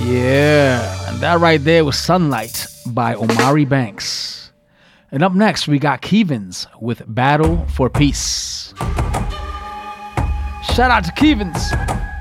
Yeah, and that right there was Sunlight by Omari Banks. And up next, we got Kevins with Battle for Peace. Shout out to Kevins.